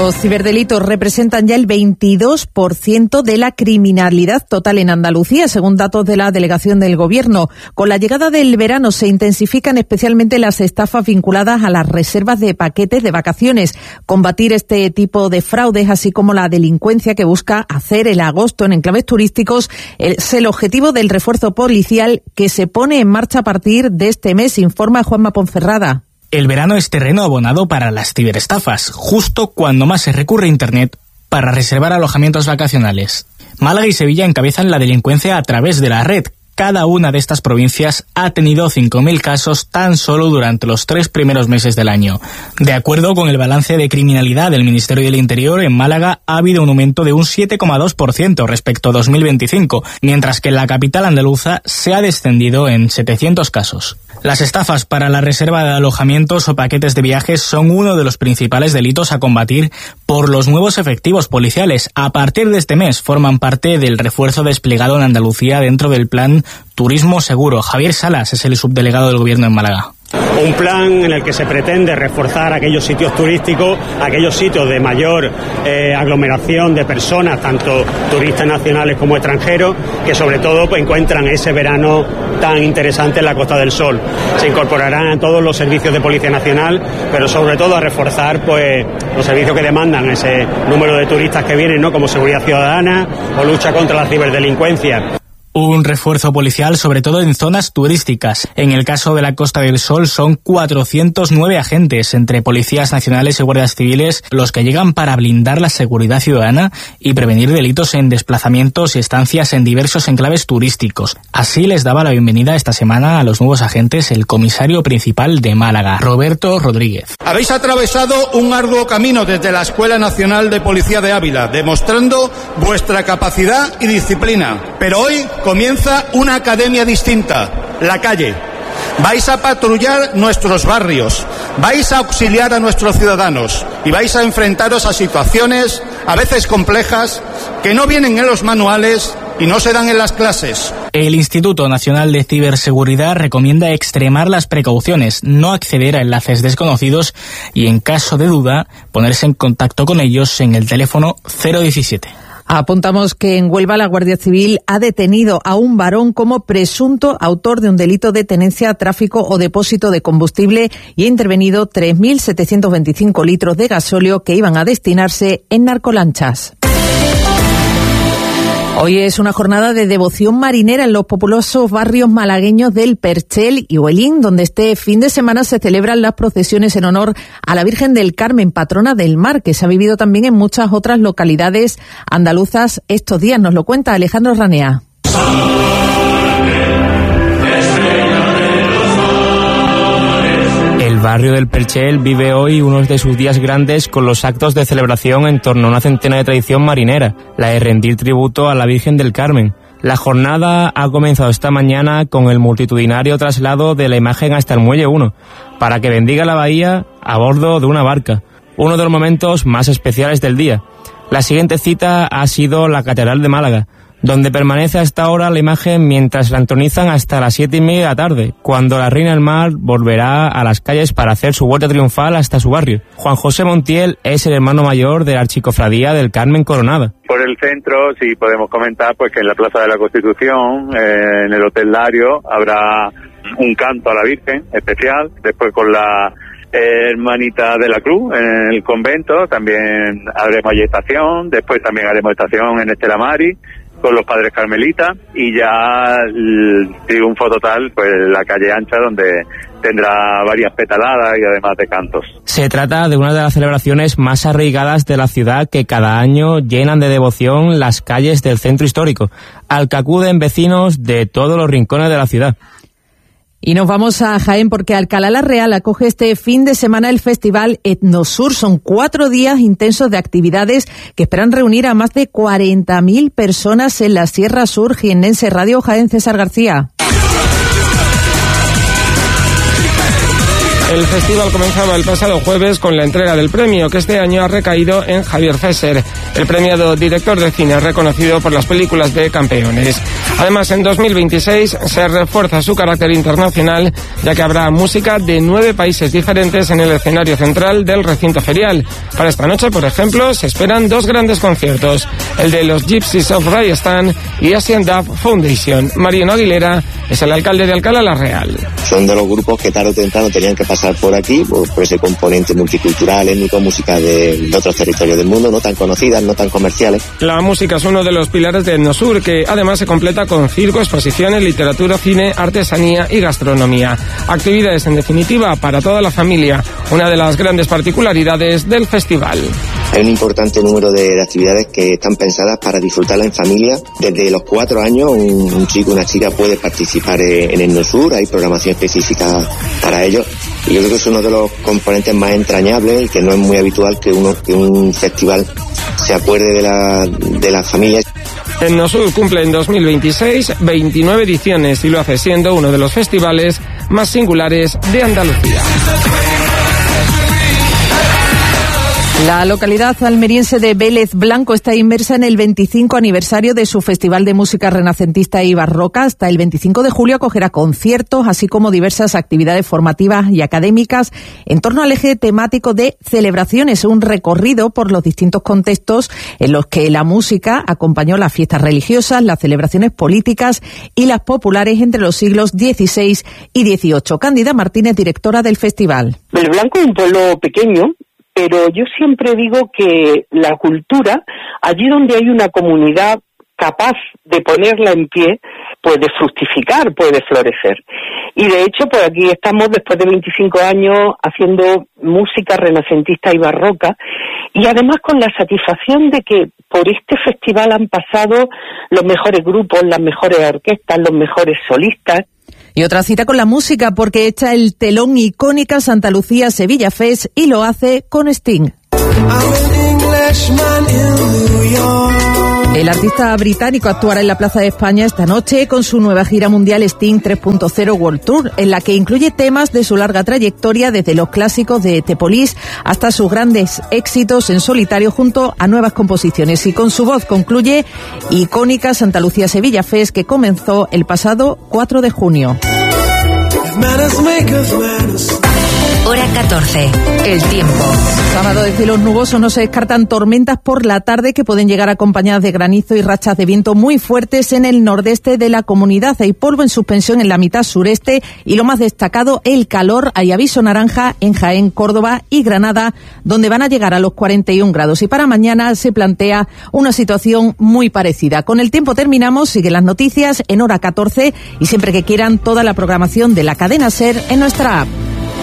Los ciberdelitos representan ya el 22% de la criminalidad total en Andalucía, según datos de la delegación del Gobierno. Con la llegada del verano se intensifican especialmente las estafas vinculadas a las reservas de paquetes de vacaciones. Combatir este tipo de fraudes, así como la delincuencia que busca hacer el agosto en enclaves turísticos, es el objetivo del refuerzo policial que se pone en marcha a partir de este mes, informa Juanma Ponferrada. El verano es terreno abonado para las ciberestafas, justo cuando más se recurre a Internet para reservar alojamientos vacacionales. Málaga y Sevilla encabezan la delincuencia a través de la red. Cada una de estas provincias ha tenido 5.000 casos tan solo durante los 3 primeros meses del año. De acuerdo con el balance de criminalidad del Ministerio del Interior, en Málaga ha habido un aumento de un 7,2% respecto a 2025, mientras que en la capital andaluza se ha descendido en 700 casos. Las estafas para la reserva de alojamientos o paquetes de viajes son uno de los principales delitos a combatir por los nuevos efectivos policiales. A partir de este mes forman parte del refuerzo desplegado en Andalucía dentro del plan Turismo Seguro. Javier Salas es el subdelegado del Gobierno en Málaga. Un plan en el que se pretende reforzar aquellos sitios turísticos, aquellos sitios de mayor aglomeración de personas, tanto turistas nacionales como extranjeros, que sobre todo encuentran ese verano tan interesante en la Costa del Sol. Se incorporarán todos los servicios de Policía Nacional, pero sobre todo a reforzar los servicios que demandan ese número de turistas que vienen, ¿no?, como seguridad ciudadana o lucha contra la ciberdelincuencia. Un refuerzo policial sobre todo en zonas turísticas. En el caso de la Costa del Sol son 409 agentes entre policías nacionales y guardias civiles los que llegan para blindar la seguridad ciudadana y prevenir delitos en desplazamientos y estancias en diversos enclaves turísticos. Así les daba la bienvenida esta semana a los nuevos agentes el comisario principal de Málaga, Roberto Rodríguez. Habéis atravesado un arduo camino desde la Escuela Nacional de Policía de Ávila, demostrando vuestra capacidad y disciplina. Pero hoy comienza una academia distinta, la calle. Vais a patrullar nuestros barrios, vais a auxiliar a nuestros ciudadanos y vais a enfrentaros a situaciones a veces complejas que no vienen en los manuales y no se dan en las clases. El Instituto Nacional de Ciberseguridad recomienda extremar las precauciones, no acceder a enlaces desconocidos y, en caso de duda, ponerse en contacto con ellos en el teléfono 017. Apuntamos que en Huelva la Guardia Civil ha detenido a un varón como presunto autor de un delito de tenencia, tráfico o depósito de combustible y ha intervenido 3.725 litros de gasóleo que iban a destinarse en narcolanchas. Hoy es una jornada de devoción marinera en los populosos barrios malagueños del Perchel y Huelín, donde este fin de semana se celebran las procesiones en honor a la Virgen del Carmen, patrona del mar, que se ha vivido también en muchas otras localidades andaluzas estos días. Nos lo cuenta Alejandro Ranea. El barrio del Perchel vive hoy uno de sus días grandes con los actos de celebración en torno a una centena de tradición marinera, la de rendir tributo a la Virgen del Carmen. La jornada ha comenzado esta mañana con el multitudinario traslado de la imagen hasta el Muelle 1, para que bendiga la bahía a bordo de una barca, uno de los momentos más especiales del día. La siguiente cita ha sido la Catedral de Málaga, donde permanece hasta ahora la imagen mientras la entronizan hasta las 7:30 de la tarde, cuando la Reina del Mar volverá a las calles para hacer su vuelta triunfal hasta su barrio. Juan José Montiel es el hermano mayor de la Archicofradía del Carmen Coronada. Por el centro, sí podemos comentar pues que en la Plaza de la Constitución, en el Hotel Lario, habrá un canto a la Virgen especial, después con la Hermanita de la Cruz en el convento, también haremos estación, después también haremos estación en Estela Maris, con los padres carmelitas, y ya el triunfo total, pues la calle ancha, donde tendrá varias petaladas y además de cantos. Se trata de una de las celebraciones más arraigadas de la ciudad que cada año llenan de devoción las calles del centro histórico, al que acuden vecinos de todos los rincones de la ciudad. Y nos vamos a Jaén porque Alcalá la Real acoge este fin de semana el Festival Etnosur. Son 4 días intensos de actividades que esperan reunir a más de 40.000 personas en la Sierra Sur jiennense. Radio Jaén, César García. El festival comenzaba el pasado jueves con la entrega del premio, que este año ha recaído en Javier Fesser. El premiado director de cine es reconocido por las películas de Campeones. Además, en 2026 se refuerza su carácter internacional, ya que habrá música de 9 países diferentes en el escenario central del recinto ferial. Para esta noche, por ejemplo, se esperan 2 grandes conciertos, el de los Gypsies of Rajasthan y Asian Dub Foundation. Mariano Aguilera es el alcalde de Alcalá la Real. Son de los grupos que tarde o temprano tenían que pasar por aquí, por ese componente multicultural, étnico, música de otros territorios del mundo, no tan conocidas, no tan comerciales. La música es uno de los pilares de Etnosur, que además se completa con circo, exposiciones, literatura, cine, artesanía y gastronomía. Actividades, en definitiva, para toda la familia, una de las grandes particularidades del festival. Hay un importante número de actividades que están pensadas para disfrutarla en familia. Desde los 4 años, un chico o una chica puede participar en Etnosur, hay programación específica para ellos. Y yo creo que es uno de los componentes más entrañables y que no es muy habitual que un festival se acuerde de las familias. Etnosur cumple en 2026 29 ediciones y lo hace siendo uno de los festivales más singulares de Andalucía. La localidad almeriense de Vélez Blanco está inmersa en el 25 aniversario de su Festival de Música Renacentista y Barroca. Hasta el 25 de julio acogerá conciertos, así como diversas actividades formativas y académicas en torno al eje temático de celebraciones, un recorrido por los distintos contextos en los que la música acompañó las fiestas religiosas, las celebraciones políticas y las populares entre los siglos XVI y XVIII. Cándida Martínez, directora del festival. Vélez Blanco es un pueblo pequeño, pero yo siempre digo que la cultura, allí donde hay una comunidad capaz de ponerla en pie, puede fructificar, puede florecer. Y de hecho, por aquí estamos después de 25 años haciendo música renacentista y barroca, y además con la satisfacción de que por este festival han pasado los mejores grupos, las mejores orquestas, los mejores solistas. Y otra cita con la música, porque echa el telón icónica Santa Lucía Sevilla Fest y lo hace con Sting. El artista británico actuará en la Plaza de España esta noche con su nueva gira mundial Sting 3.0 World Tour, en la que incluye temas de su larga trayectoria, desde los clásicos de The Police hasta sus grandes éxitos en solitario, junto a nuevas composiciones. Y con su voz concluye icónica Santa Lucía Sevilla Fest, que comenzó el pasado 4 de junio. Hora 14. El tiempo. Sábado de cielos nubosos, no se descartan tormentas por la tarde que pueden llegar acompañadas de granizo y rachas de viento muy fuertes en el nordeste de la comunidad. Hay polvo en suspensión en la mitad sureste y lo más destacado, el calor. Hay aviso naranja en Jaén, Córdoba y Granada, donde van a llegar a los 41 grados. Y para mañana se plantea una situación muy parecida. Con el tiempo terminamos. Siguen las noticias en Hora 14 y siempre que quieran toda la programación de la cadena SER en nuestra app.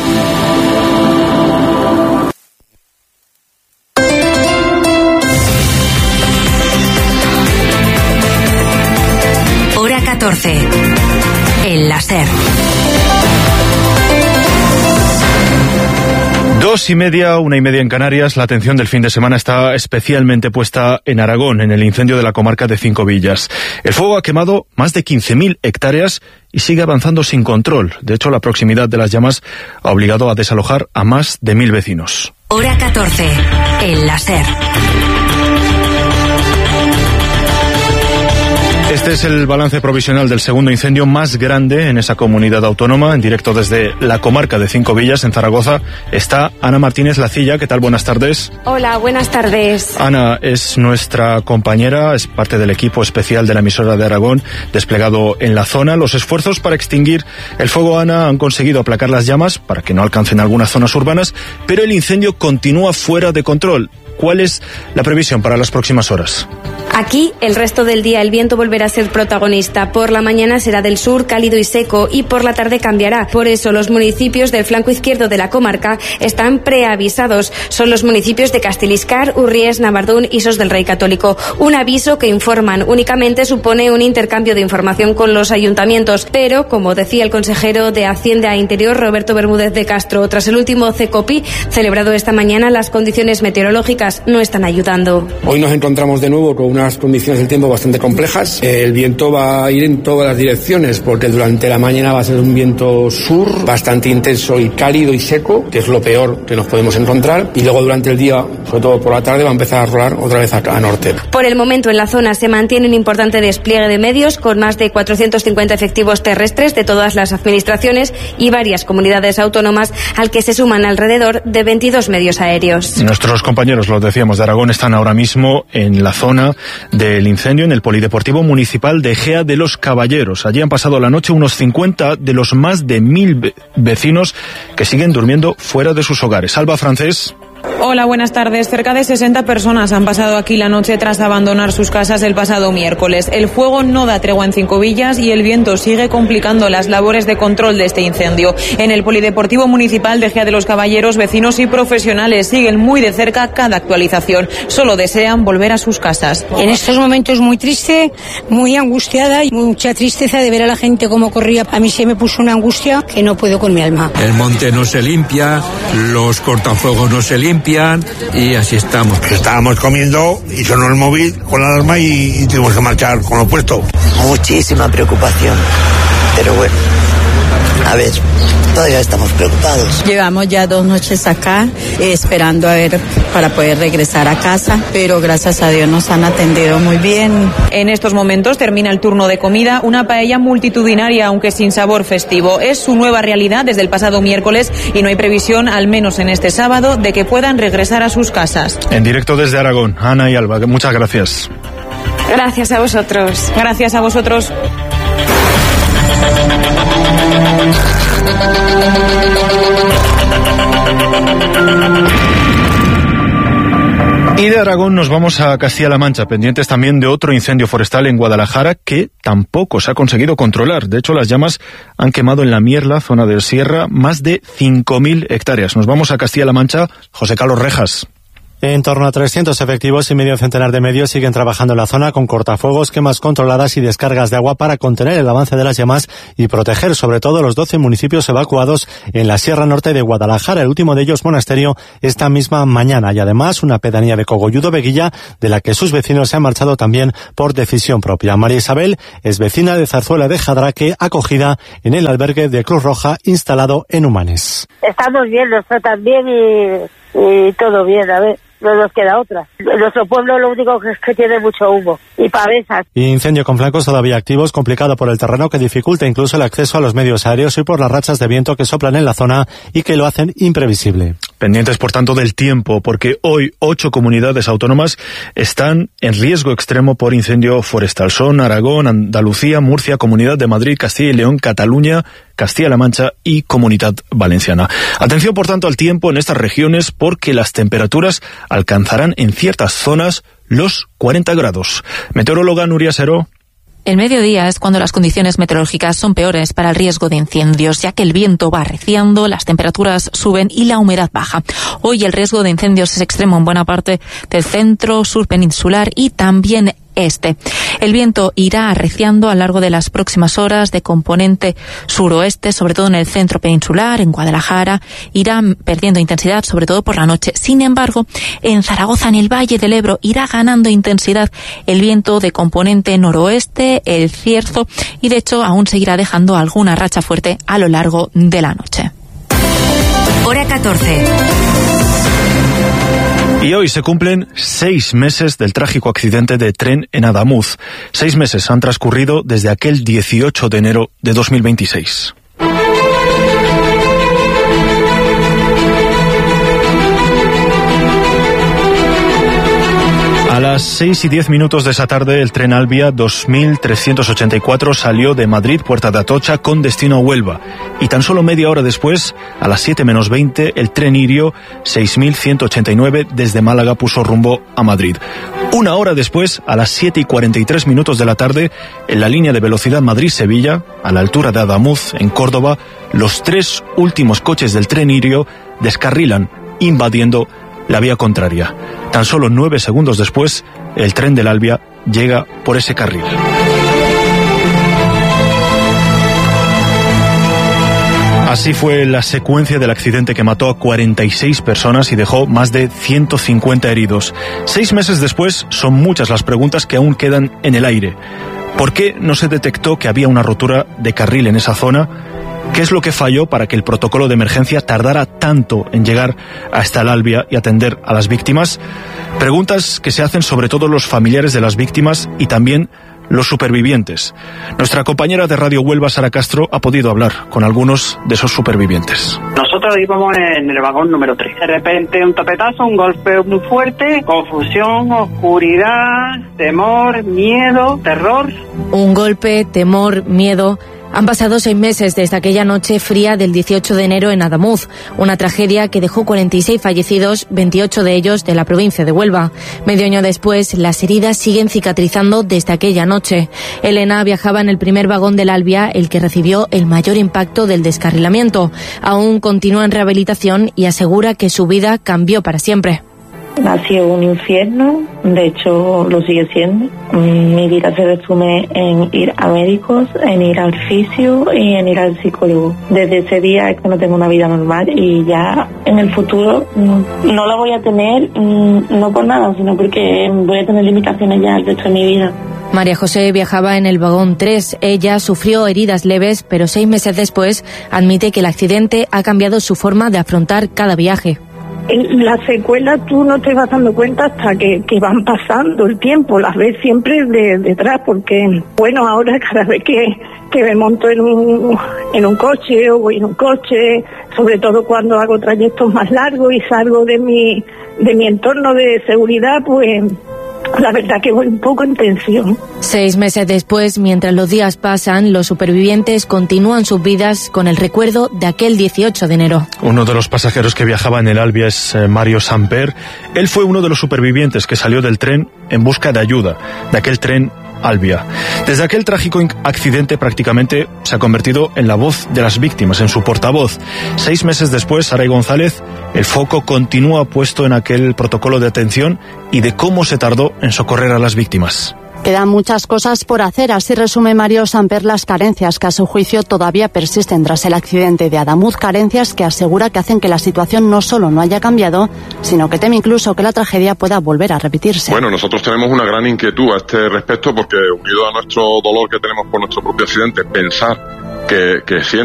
Hora 14. El láser. 2:30, 1:30 en Canarias. La atención del fin de semana está especialmente puesta en Aragón, en el incendio de la comarca de Cinco Villas. El fuego ha quemado más de 15.000 hectáreas y sigue avanzando sin control. De hecho, la proximidad de las llamas ha obligado a desalojar a más de 1.000 vecinos. Hora 14. El láser. Este es el balance provisional del segundo incendio más grande en esa comunidad autónoma. En directo desde la comarca de Cinco Villas, en Zaragoza, está Ana Martínez Lacilla. ¿Qué tal? Buenas tardes. Hola, buenas tardes. Ana es nuestra compañera, es parte del equipo especial de la emisora de Aragón desplegado en la zona. Los esfuerzos para extinguir el fuego, Ana, han conseguido aplacar las llamas para que no alcancen algunas zonas urbanas, pero el incendio continúa fuera de control. ¿Cuál es la previsión para las próximas horas? Aquí, el resto del día, el viento volverá a ser protagonista. Por la mañana será del sur, cálido y seco, y por la tarde cambiará. Por eso, los municipios del flanco izquierdo de la comarca están preavisados. Son los municipios de Castiliscar, Urries, Navardún y Sos del Rey Católico. Un aviso que informan únicamente supone un intercambio de información con los ayuntamientos. Pero, como decía el consejero de Hacienda e Interior, Roberto Bermúdez de Castro, tras el último CECOPI celebrado esta mañana, las condiciones meteorológicas no están ayudando. Hoy nos encontramos de nuevo con unas condiciones del tiempo bastante complejas. El viento va a ir en todas las direcciones, porque durante la mañana va a ser un viento sur bastante intenso y cálido y seco, que es lo peor que nos podemos encontrar, y luego durante el día Sobre todo por la tarde va a empezar a rolar otra vez a norte. Por el momento en la zona se mantiene un importante despliegue de medios con más de 450 efectivos terrestres de todas las administraciones y varias comunidades autónomas, al que se suman alrededor de 22 medios aéreos. Nuestros compañeros, lo decíamos, de Aragón están ahora mismo en la zona del incendio en el Polideportivo Municipal de Ejea de los Caballeros. Allí han pasado la noche unos 50 de los más de 1000 vecinos que siguen durmiendo fuera de sus hogares. Alba Francés. Hola, buenas tardes. Cerca de 60 personas han pasado aquí la noche tras abandonar sus casas el pasado miércoles. El fuego no da tregua en Cinco Villas y el viento sigue complicando las labores de control de este incendio. En el Polideportivo Municipal de Ejea de los Caballeros, vecinos y profesionales siguen muy de cerca cada actualización. Solo desean volver a sus casas. En estos momentos muy triste, muy angustiada y mucha tristeza de ver a la gente cómo corría. A mí se me puso una angustia que no puedo con mi alma. El monte no se limpia, los cortafuegos no se limpian y así estamos. Estábamos comiendo y sonó el móvil con la alarma y tuvimos que marchar con lo puesto. Muchísima preocupación, pero bueno, a ver, todavía estamos preocupados. Llevamos ya 2 noches acá esperando a ver para poder regresar a casa, pero gracias a Dios nos han atendido muy bien. En estos momentos termina el turno de comida, una paella multitudinaria aunque sin sabor festivo. Es su nueva realidad desde el pasado miércoles y no hay previsión, al menos en este sábado, de que puedan regresar a sus casas. En directo desde Aragón, Ana y Alba, muchas gracias. Gracias a vosotros. Gracias a vosotros. Y de Aragón nos vamos a Castilla-La Mancha, pendientes también de otro incendio forestal en Guadalajara que tampoco se ha conseguido controlar. De hecho, las llamas han quemado en la Mierla, zona del Sierra, más de 5.000 hectáreas. Nos vamos a Castilla-La Mancha. José Carlos Rejas. En torno a 300 efectivos y medio centenar de medios siguen trabajando en la zona con cortafuegos, quemas controladas y descargas de agua para contener el avance de las llamas y proteger sobre todo los 12 municipios evacuados en la Sierra Norte de Guadalajara, el último de ellos Monasterio, esta misma mañana, y además una pedanía de Cogolludo Veguilla de la que sus vecinos se han marchado también por decisión propia. María Isabel es vecina de Zarzuela de Jadraque, acogida en el albergue de Cruz Roja instalado en Humanes. Estamos bien, nos tratan bien y todo bien, a ver. No nos queda otra. Nuestro pueblo lo único que es que tiene mucho humo y pavesas. Incendio con flancos todavía activos, complicado por el terreno que dificulta incluso el acceso a los medios aéreos y por las rachas de viento que soplan en la zona y que lo hacen imprevisible. Pendientes, por tanto, del tiempo, porque hoy 8 comunidades autónomas están en riesgo extremo por incendio forestal. Son Aragón, Andalucía, Murcia, Comunidad de Madrid, Castilla y León, Cataluña, Castilla-La Mancha y Comunidad Valenciana. Atención, por tanto, al tiempo en estas regiones porque las temperaturas alcanzarán en ciertas zonas los 40 grados. Meteoróloga Nuria Seró. El mediodía es cuando las condiciones meteorológicas son peores para el riesgo de incendios, ya que el viento va arreciando, las temperaturas suben y la humedad baja. Hoy el riesgo de incendios es extremo en buena parte del centro, sur peninsular y también este. El viento irá arreciando a lo largo de las próximas horas de componente suroeste, sobre todo en el centro peninsular, en Guadalajara, irá perdiendo intensidad, sobre todo por la noche. Sin embargo, en Zaragoza, en el Valle del Ebro, irá ganando intensidad el viento de componente noroeste, el cierzo, y de hecho aún seguirá dejando alguna racha fuerte a lo largo de la noche. Hora 14. Y hoy se cumplen 6 meses del trágico accidente de tren en Adamuz. 6 meses han transcurrido desde aquel 18 de enero de 2026. A las 6:10 de esa tarde, el tren Albia 2384 salió de Madrid, Puerta de Atocha, con destino a Huelva. Y tan solo media hora después, a las 7:20, el tren Irio 6189 desde Málaga puso rumbo a Madrid. Una hora después, a las 7:43 de la tarde, en la línea de velocidad Madrid-Sevilla, a la altura de Adamuz, en Córdoba, los 3 últimos coches del tren Irio descarrilan, invadiendo la vía contraria. Tan solo 9 segundos después, el tren del Albia llega por ese carril. Así fue la secuencia del accidente que mató a 46 personas y dejó más de 150 heridos. 6 meses después, son muchas las preguntas que aún quedan en el aire. ¿Por qué no se detectó que había una rotura de carril en esa zona? ¿Qué es lo que falló para que el protocolo de emergencia tardara tanto en llegar hasta el Albia y atender a las víctimas? Preguntas que se hacen sobre todo los familiares de las víctimas y también los supervivientes. Nuestra compañera de Radio Huelva, Sara Castro, ha podido hablar con algunos de esos supervivientes. Nosotros íbamos en el vagón número 3. De repente un topetazo, un golpe muy fuerte, confusión, oscuridad, temor, miedo, terror. Un golpe, temor, miedo. Han pasado 6 meses desde aquella noche fría del 18 de enero en Adamuz, una tragedia que dejó 46 fallecidos, 28 de ellos de la provincia de Huelva. Medio año después, las heridas siguen cicatrizando desde aquella noche. Elena viajaba en el primer vagón del Albia, el que recibió el mayor impacto del descarrilamiento. Aún continúa en rehabilitación y asegura que su vida cambió para siempre. Ha sido un infierno, de hecho lo sigue siendo. Mi vida se resume en ir a médicos, en ir al fisio y en ir al psicólogo. Desde ese día es que no tengo una vida normal y ya en el futuro no la voy a tener, no por nada, sino porque voy a tener limitaciones ya el resto de mi vida. María José viajaba en el vagón 3. Ella sufrió heridas leves, pero 6 meses después admite que el accidente ha cambiado su forma de afrontar cada viaje. Las secuelas tú no te vas dando cuenta hasta que van pasando el tiempo, las ves siempre detrás, porque bueno, ahora cada vez que me monto en un coche o voy en un coche, sobre todo cuando hago trayectos más largos y salgo de mi entorno de seguridad, pues la verdad que voy un poco en tensión. 6 meses después, mientras los días pasan, los supervivientes continúan sus vidas con el recuerdo de aquel 18 de enero. Uno de los pasajeros que viajaba en el Albia es Mario Samper. Él fue uno de los supervivientes que salió del tren en busca de ayuda, de aquel tren Albia. Desde aquel trágico accidente prácticamente se ha convertido en la voz de las víctimas, en su portavoz. 6 meses después, Saray González, el foco continúa puesto en aquel protocolo de atención y de cómo se tardó en socorrer a las víctimas. Quedan muchas cosas por hacer, así resume Mario Samper las carencias que a su juicio todavía persisten tras el accidente de Adamuz, carencias que asegura que hacen que la situación no solo no haya cambiado, sino que teme incluso que la tragedia pueda volver a repetirse. Bueno, nosotros tenemos una gran inquietud a este respecto porque unido a nuestro dolor que tenemos por nuestro propio accidente, pensar que siendo